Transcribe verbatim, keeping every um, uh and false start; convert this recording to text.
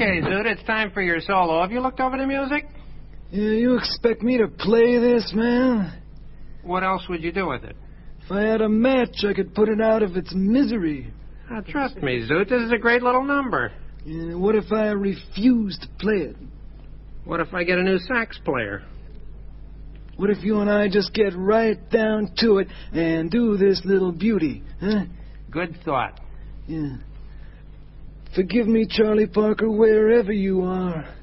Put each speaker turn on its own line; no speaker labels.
Okay, Zoot, it's time for your solo. Have you looked over the music?
Yeah, you expect me to play this, man?
What else would you do with it?
If I had a match, I could put it out of its misery.
Now, trust me, Zoot, this is a great little number.
Yeah, what if I refuse to play it?
What if I get a new sax player?
What if you and I just get right down to it and do this little beauty, huh?
Good thought.
Yeah. Forgive me, Charlie Parker, wherever you are.